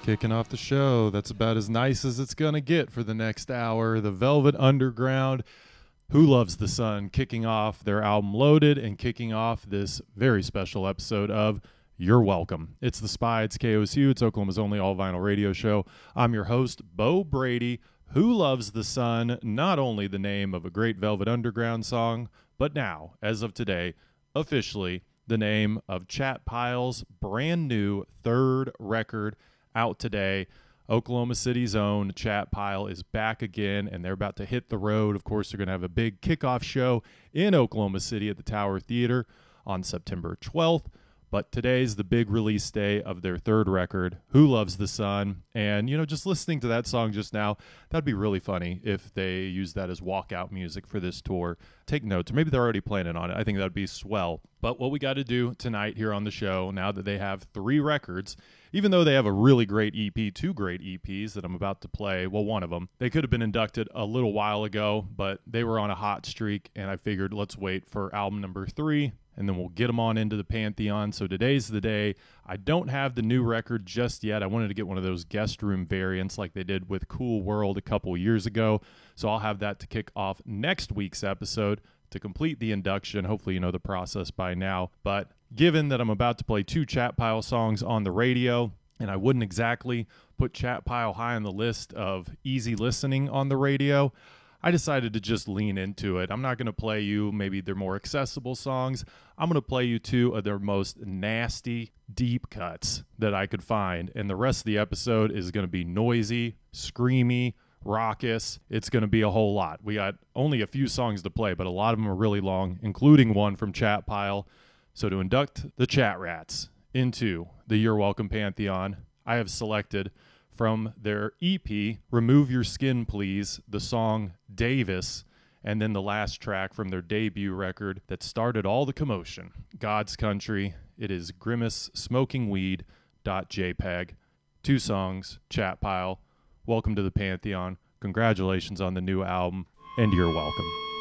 Kicking off the show, that's about as nice as it's going to get for the next hour. The Velvet Underground, Who Loves the Sun, kicking off their album Loaded and kicking off this very special episode of You're Welcome. It's The Spy, it's KOSU, it's Oklahoma's only all-vinyl radio show. I'm your host, Bo Brady. Who Loves the Sun, not only the name of a great Velvet Underground song, but now, as of today, officially the name of Chat Pyle's brand new third record out today. Oklahoma City's own Chat Pyle is back again, and they're about to hit the road. Of course, they're going to have a big kickoff show in Oklahoma City at the Tower Theater on September 12th. But today's the big release day of their third record, Who Loves the Sun. And, you know, just listening to that song just now, that'd be really funny if they use that as walkout music for this tour. Take notes, or maybe they're already planning on it. I think that'd be swell. But what we got to do tonight here on the show, now that they have three records, even though they have a really great EP, two great EPs that I'm about to play, well, one of them, they could have been inducted a little while ago, but they were on a hot streak, and I figured let's wait for album number 3, and then we'll get them on into the Pantheon. So today's the day. I don't have the new record just yet. I wanted to get one of those guest room variants like they did with Cool World a couple years ago, so I'll have that to kick off next week's episode to complete the induction. Hopefully you know the process by now, but given that I'm about to play two Chat Pyle songs on the radio, and I wouldn't exactly put Chat Pyle high on the list of easy listening on the radio, I decided to just lean into it. I'm not going to play you maybe their more accessible songs. I'm going to play you two of their most nasty, deep cuts that I could find, and the rest of the episode is going to be noisy, screamy, raucous. It's going to be a whole lot. We got only a few songs to play, but a lot of them are really long, including one from Chat Pyle. So to induct the Chat Rats into the You're Welcome Pantheon, I have selected from their EP, Remove Your Skin Please, the song Davis, and then the last track from their debut record that started all the commotion, God's Country. It is Grimace Smoking Weed .jpg. Two songs, Chat Pyle. Welcome to the Pantheon. Congratulations on the new album, and you're welcome.